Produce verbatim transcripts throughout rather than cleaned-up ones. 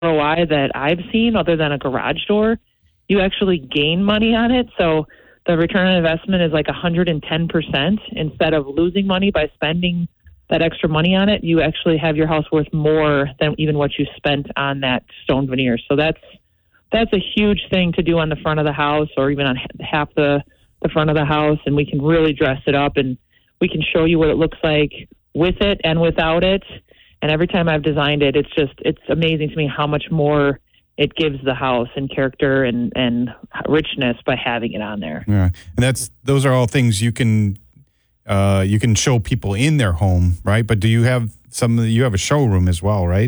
R O I that I've seen other than a garage door. You actually gain money on it. So the return on investment is like one hundred ten percent. Instead of losing money by spending that extra money on it, you actually have your house worth more than even what you spent on that stone veneer. So that's that's a huge thing to do on the front of the house, or even on half the, the front of the house. And we can really dress it up, and we can show you what it looks like with it and without it. And every time I've designed it, it's just, it's amazing to me how much more it gives the house and character and, and richness by having it on there. Yeah. And that's, those are all things you can, uh, you can show people in their home, right? But do you have some, you have a showroom as well, right?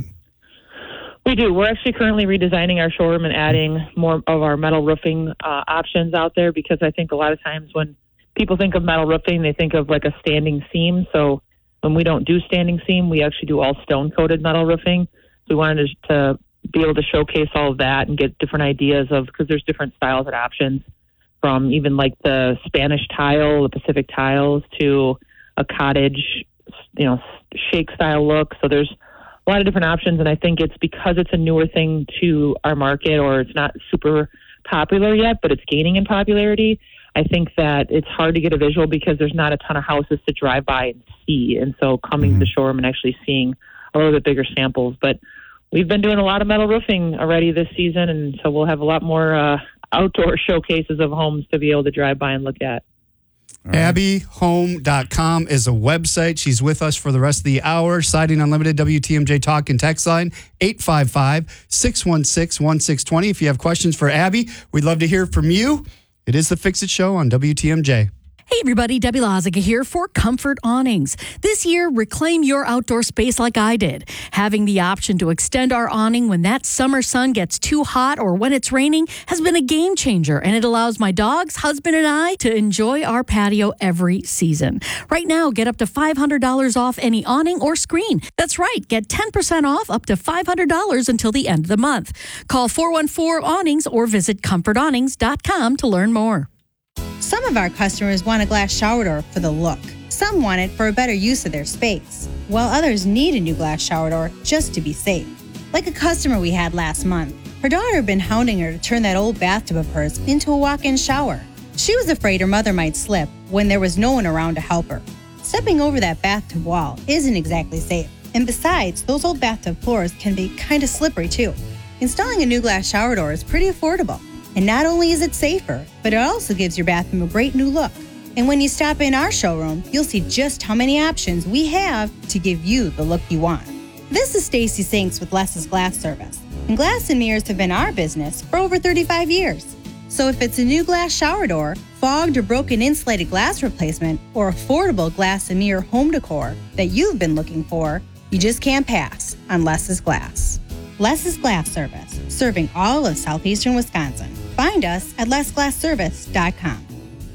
We do. We're actually currently redesigning our showroom and adding more of our metal roofing uh, options out there, because I think a lot of times when people think of metal roofing, they think of like a standing seam. So when we don't do standing seam, we actually do all stone-coated metal roofing. So we wanted to be able to showcase all of that and get different ideas of, because there's different styles and options, from even like the Spanish tile, the Pacific tiles, to a cottage, you know, shake-style look. So there's a lot of different options, and I think it's because it's a newer thing to our market, or it's not super popular yet, but it's gaining in popularity. I think that it's hard to get a visual because there's not a ton of houses to drive by and see. And so coming mm-hmm. to the showroom and actually seeing a little bit bigger samples. But we've been doing a lot of metal roofing already this season, and so we'll have a lot more uh, outdoor showcases of homes to be able to drive by and look at. Right. Abby Home dot com is a website. She's with us for the rest of the hour. Siding Unlimited, W T M J Talk and text line, eight five five, six one six, one six two zero. If you have questions for Abby, we'd love to hear from you. It is the Fix It Show on W T M J. Hey everybody, Debbie Lozica here for Comfort Awnings. This year, reclaim your outdoor space like I did. Having the option to extend our awning when that summer sun gets too hot or when it's raining has been a game changer, and it allows my dogs, husband, and I to enjoy our patio every season. Right now, get up to five hundred dollars off any awning or screen. That's right, get ten percent off up to five hundred dollars until the end of the month. Call four one four awnings or visit comfort awnings dot com to learn more. Some of our customers want a glass shower door for the look. Some want it for a better use of their space, while others need a new glass shower door just to be safe. Like a customer we had last month. Her daughter had been hounding her to turn that old bathtub of hers into a walk-in shower. She was afraid her mother might slip when there was no one around to help her. Stepping over that bathtub wall isn't exactly safe. And besides, those old bathtub floors can be kind of slippery too. Installing a new glass shower door is pretty affordable. And not only is it safer, but it also gives your bathroom a great new look. And when you stop in our showroom, you'll see just how many options we have to give you the look you want. This is Stacy Sinks with Less's Glass Service. And glass and mirrors have been our business for over thirty-five years. So if it's a new glass shower door, fogged or broken insulated glass replacement, or affordable glass and mirror home decor that you've been looking for, you just can't pass on Less's Glass. Less's Glass Service, serving all of southeastern Wisconsin. Find us at less glass service dot com.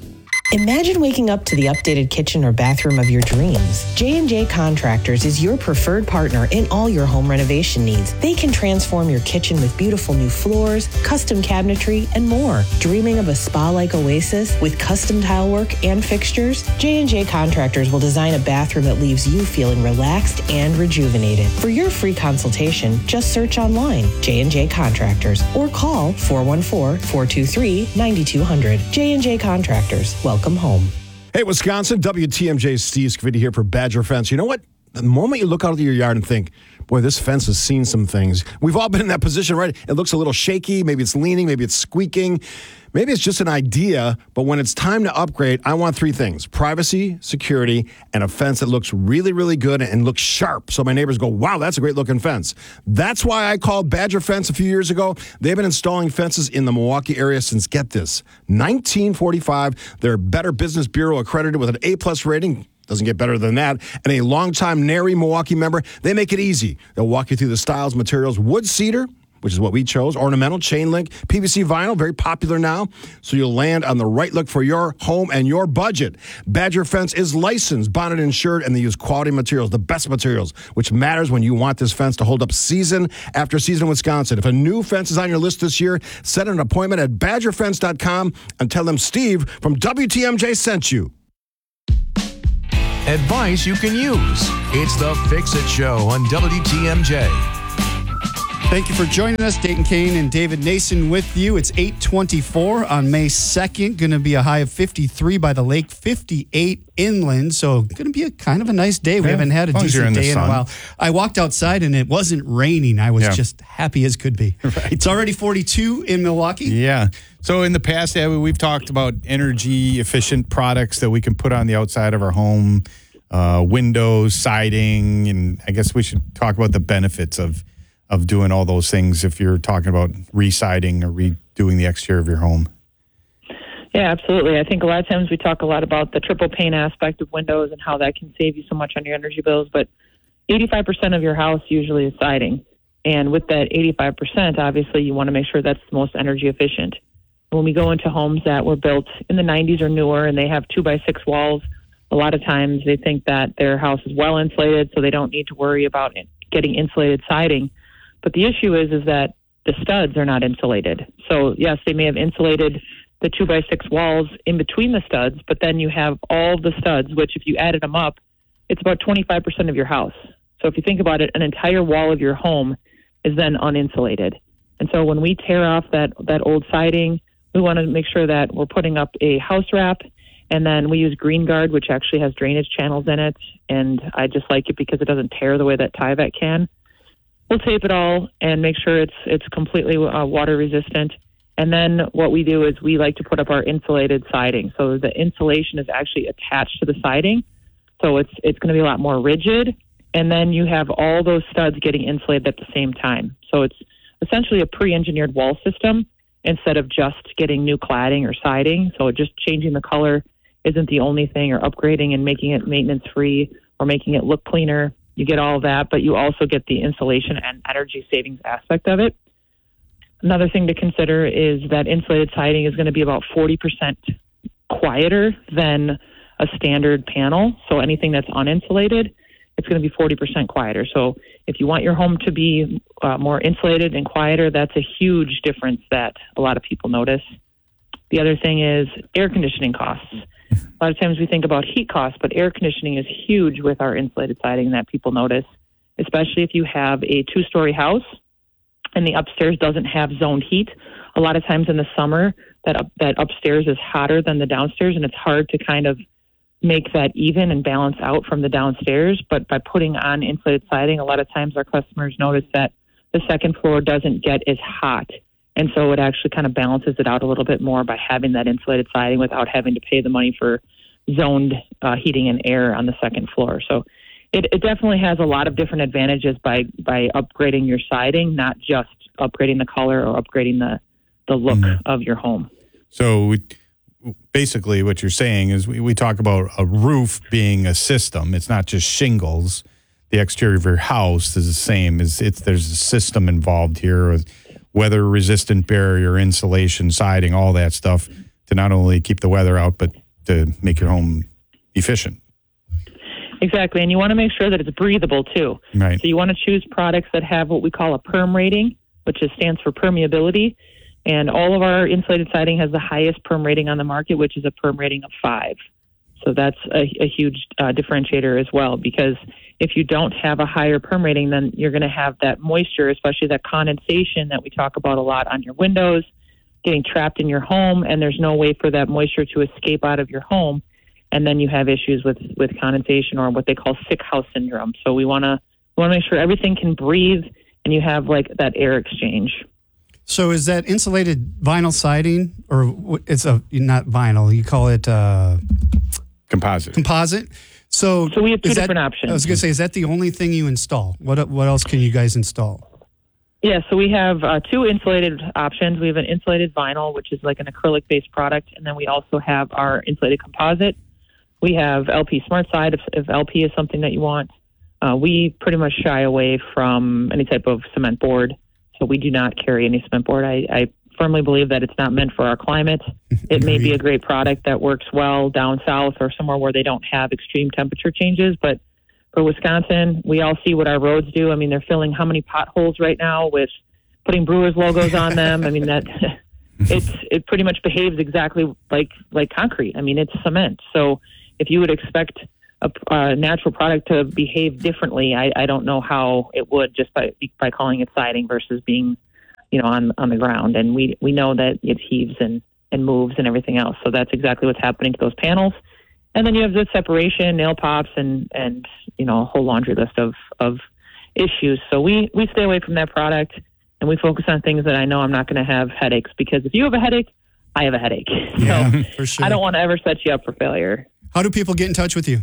Imagine waking up to the updated kitchen or bathroom of your dreams. J and J Contractors is your preferred partner in all your home renovation needs. They can transform your kitchen with beautiful new floors, custom cabinetry, and more. Dreaming of a spa-like oasis with custom tile work and fixtures? J and J Contractors will design a bathroom that leaves you feeling relaxed and rejuvenated. For your free consultation, just search online, J and J Contractors, or call four one four, four two three, nine two zero zero. J and J Contractors. Welcome. Welcome home. Hey, Wisconsin, W T M J Steve Scavidi here for Badger Fence. You know what? The moment you look out of your yard and think, boy, this fence has seen some things. We've all been in that position, right? It looks a little shaky. Maybe it's leaning. Maybe it's squeaking. Maybe it's just an idea. But when it's time to upgrade, I want three things: privacy, security, and a fence that looks really, really good and looks sharp. So my neighbors go, wow, that's a great looking fence. That's why I called Badger Fence a few years ago. They've been installing fences in the Milwaukee area since, get this, nineteen forty-five. They're Better Business Bureau accredited with an A-plus rating. Doesn't get better than that. And a longtime Nary Milwaukee member. They make it easy. They'll walk you through the styles, materials, wood cedar, which is what we chose, ornamental, chain link, P V C vinyl, very popular now. So you'll land on the right look for your home and your budget. Badger Fence is licensed, bonded, insured, and they use quality materials, the best materials, which matters when you want this fence to hold up season after season in Wisconsin. If a new fence is on your list this year, set an appointment at badger fence dot com and tell them Steve from W T M J sent you. Advice you can use. It's the Fix It Show on W T M J. Thank you for joining us. Dayton Kane and David Nason with you. It's eight twenty-four on May second. Going to be a high of fifty-three by the lake, fifty-eight inland. So going to be a kind of a nice day. We Yeah, haven't had a as long as you're decent in the day in a sun. while. I walked outside and it wasn't raining. I was Yeah. just happy as could be. Right. It's already forty-two in Milwaukee. Yeah. So in the past, Abby, we've talked about energy efficient products that we can put on the outside of our home, uh, windows, siding, and I guess we should talk about the benefits of of doing all those things if you're talking about re-siding or redoing the exterior of your home. Yeah, absolutely. I think a lot of times we talk a lot about the triple pane aspect of windows and how that can save you so much on your energy bills, but eighty-five percent of your house usually is siding. And with that eighty-five percent, obviously you want to make sure that's the most energy efficient. When we go into homes that were built in the nineties or newer and they have two by six walls, a lot of times they think that their house is well insulated, so they don't need to worry about getting insulated siding. But the issue is, is that the studs are not insulated. So yes, they may have insulated the two by six walls in between the studs, but then you have all the studs, which if you added them up, it's about twenty-five percent of your house. So if you think about it, an entire wall of your home is then uninsulated. And so when we tear off that, that old siding, we want to make sure that we're putting up a house wrap, and then we use Green Guard, which actually has drainage channels in it. And I just like it because it doesn't tear the way that Tyvek can. We'll tape it all and make sure it's it's completely uh, water resistant. And then what we do is we like to put up our insulated siding. So the insulation is actually attached to the siding. So it's it's going to be a lot more rigid. And then you have all those studs getting insulated at the same time. So it's essentially a pre-engineered wall system instead of just getting new cladding or siding. So just changing the color isn't the only thing, or upgrading and making it maintenance-free or making it look cleaner. You get all of that, but you also get the insulation and energy savings aspect of it. Another thing to consider is that insulated siding is going to be about forty percent quieter than a standard panel. So anything that's uninsulated, it's going to be forty percent quieter. So if you want your home to be uh, more insulated and quieter, that's a huge difference that a lot of people notice. The other thing is air conditioning costs. A lot of times we think about heat costs, but air conditioning is huge with our insulated siding that people notice, especially if you have a two-story house and the upstairs doesn't have zoned heat. A lot of times in the summer, that up, that upstairs is hotter than the downstairs, and it's hard to kind of make that even and balance out from the downstairs. But by putting on insulated siding, a lot of times our customers notice that the second floor doesn't get as hot. And so it actually kind of balances it out a little bit more by having that insulated siding without having to pay the money for zoned uh, heating and air on the second floor. So it, it definitely has a lot of different advantages by, by upgrading your siding, not just upgrading the color or upgrading the, the look mm-hmm. of your home. So we, basically what you're saying is we, we talk about a roof being a system. It's not just shingles. The exterior of your house is the same. It's, it's, there's a system involved here with weather-resistant barrier, insulation, siding, all that stuff to not only keep the weather out, but to make your home efficient. Exactly, and you want to make sure that it's breathable, too. Right. So you want to choose products that have what we call a PERM rating, which is, stands for permeability, and all of our insulated siding has the highest PERM rating on the market, which is a PERM rating of five. So that's a, a huge uh, differentiator as well, because if you don't have a higher PERM rating, then you're going to have that moisture, especially that condensation that we talk about a lot on your windows, getting trapped in your home, and there's no way for that moisture to escape out of your home. And then you have issues with, with condensation, or what they call sick house syndrome. So we want to we want to make sure everything can breathe and you have like that air exchange. So is that insulated vinyl siding, or it's a not vinyl? You call it uh, composite. Composite. So, so we have two different that, options. I was going to say, is that the only thing you install? What what else can you guys install? Yeah, so we have uh, two insulated options. We have an insulated vinyl, which is like an acrylic-based product, and then we also have our insulated composite. We have L P Smart Side if, if L P is something that you want. Uh, we pretty much shy away from any type of cement board, so we do not carry any cement board. I, I firmly believe that it's not meant for our climate. It may be a great product that works well down south or somewhere where they don't have extreme temperature changes, but for Wisconsin, we all see what our roads do. I mean, they're filling how many potholes right now with putting Brewers logos on them. I mean, that it's it pretty much behaves exactly like like concrete. I mean, it's cement. So if you would expect a, a natural product to behave differently, I, I don't know how it would just by by calling it siding versus being, you know, on on the ground. And we we know that it heaves and, and moves and everything else. So that's exactly what's happening to those panels. And then you have the separation, nail pops, and, and you know, a whole laundry list of, of issues. So we, we stay away from that product, and we focus on things that I know I'm not going to have headaches, because if you have a headache, I have a headache. Yeah, so for sure. I don't want to ever set you up for failure. How do people get in touch with you?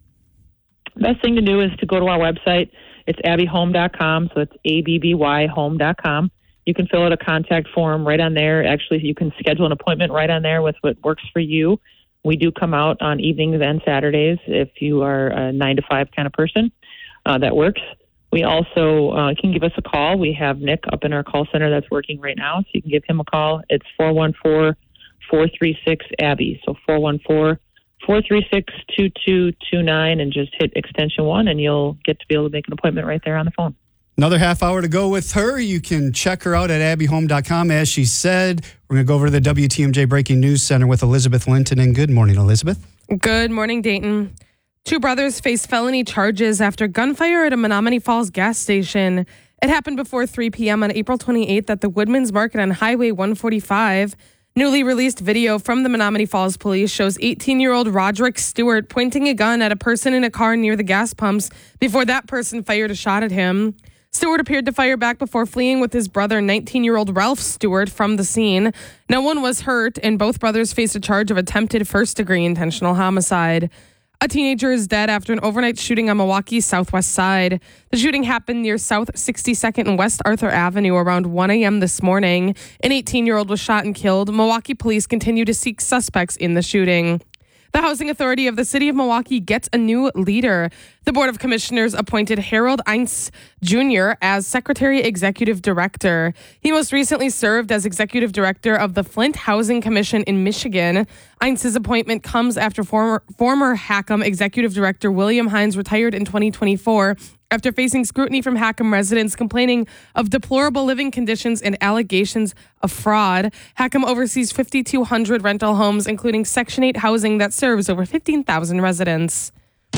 Best thing to do is to go to our website. It's abby home dot com. So it's A B B Y home dot com. You can fill out a contact form right on there. Actually, you can schedule an appointment right on there with what works for you. We do come out on evenings and Saturdays if you are a nine to five kind of person. Uh, that works. We also uh, can give us a call. We have Nick up in our call center that's working right now, so you can give him a call. It's four one four, four three six, A B B Y. So four one four, four three six, two two two nine, and just hit extension one, and you'll get to be able to make an appointment right there on the phone. Another half hour to go with her. You can check her out at abby home dot com. As she said, we're going to go over to the W T M J Breaking News Center with Elizabeth Linton. And good morning, Elizabeth. Good morning, Dayton. Two brothers face felony charges after gunfire at a Menomonee Falls gas station. It happened before three p.m. on April twenty-eighth at the Woodman's Market on Highway one forty-five. Newly released video from the Menomonee Falls police shows eighteen-year-old Roderick Stewart pointing a gun at a person in a car near the gas pumps before that person fired a shot at him. Stewart appeared to fire back before fleeing with his brother, nineteen-year-old Ralph Stewart, from the scene. No one was hurt, and both brothers faced a charge of attempted first-degree intentional homicide. A teenager is dead after an overnight shooting on Milwaukee's southwest side. The shooting happened near South sixty-second and West Arthur Avenue around one a.m. this morning. An eighteen-year-old was shot and killed. Milwaukee police continue to seek suspects in the shooting. The Housing Authority of the City of Milwaukee gets a new leader. The Board of Commissioners appointed Harold Einz Junior as Secretary Executive Director. He most recently served as Executive Director of the Flint Housing Commission in Michigan. Einz's appointment comes after former, former Hackham Executive Director William Hines retired in twenty twenty-four after facing scrutiny from Hackham residents complaining of deplorable living conditions and allegations of fraud. Hackham oversees fifty-two hundred rental homes, including Section eight housing that serves over fifteen thousand residents.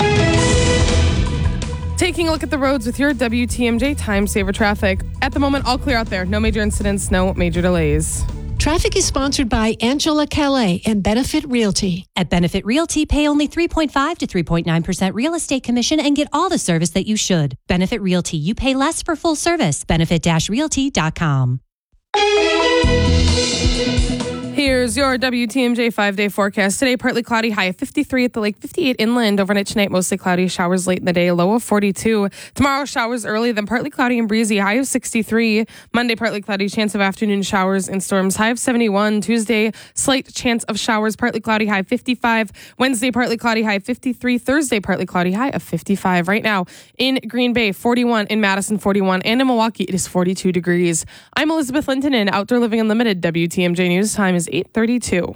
Taking a look at the roads with your W T M J Time Saver traffic. At the moment, all clear out there. No major incidents, no major delays. Traffic is sponsored by Angela Calais and Benefit Realty. At Benefit Realty, pay only three point five to three point nine percent real estate commission and get all the service that you should. Benefit Realty, you pay less for full service. benefit realty dot com. Here's your W T M J five-day forecast. Today, partly cloudy, high of fifty-three at the lake, fifty-eight inland. Overnight tonight, mostly cloudy, showers late in the day, low of forty-two. Tomorrow, showers early, then partly cloudy and breezy, high of sixty-three. Monday, partly cloudy, chance of afternoon showers and storms, high of seventy-one. Tuesday, slight chance of showers, partly cloudy, high of fifty-five. Wednesday, partly cloudy, high of fifty-three. Thursday, partly cloudy, high of fifty-five. Right now, in Green Bay, forty-one. In Madison, forty-one. And in Milwaukee, it is forty-two degrees. I'm Elizabeth Linton in Outdoor Living Unlimited. W T M J News Time is eight thirty-two.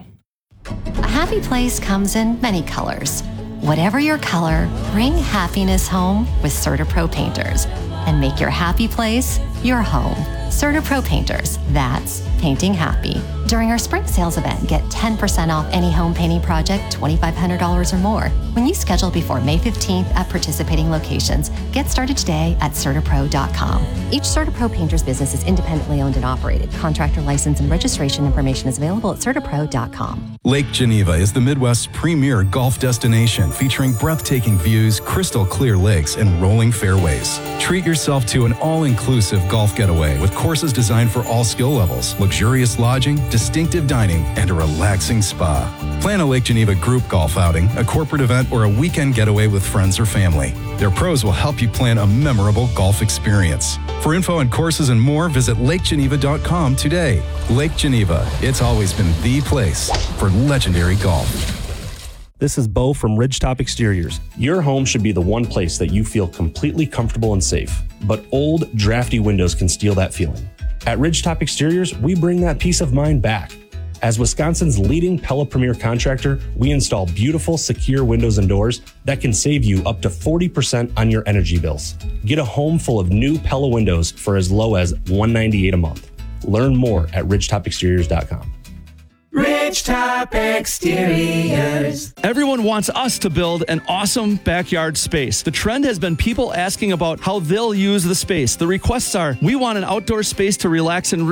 A happy place comes in many colors. Whatever your color, bring happiness home with CertaPro Painters and make your happy place your home. CertaPro Painters, that's painting happy. During our spring sales event, get ten percent off any home painting project, twenty-five hundred dollars or more. When you schedule before May fifteenth at participating locations, get started today at CertaPro dot com. Each CertaPro Painters business is independently owned and operated. Contractor license and registration information is available at CertaPro dot com. Lake Geneva is the Midwest's premier golf destination, featuring breathtaking views, crystal clear lakes, and rolling fairways. Treat yourself to an all-inclusive golf getaway with courses designed for all skill levels, luxurious lodging, distinctive dining, and a relaxing spa. Plan a Lake Geneva group golf outing, a corporate event, or a weekend getaway with friends or family. Their pros will help you plan a memorable golf experience. For info on courses and more, visit lake geneva dot com today. Lake Geneva, it's always been the place for legendary golf. This is Bo from Ridgetop Exteriors. Your home should be the one place that you feel completely comfortable and safe, but old, drafty windows can steal that feeling. At Ridgetop Exteriors, we bring that peace of mind back. As Wisconsin's leading Pella Premier contractor, we install beautiful, secure windows and doors that can save you up to forty percent on your energy bills. Get a home full of new Pella windows for as low as one hundred ninety-eight dollars a month. Learn more at ridgetop exteriors dot com. Ridgetop Ridgetop Exteriors. Everyone wants us to build an awesome backyard space. The trend has been people asking about how they'll use the space. The requests are, we want an outdoor space to relax and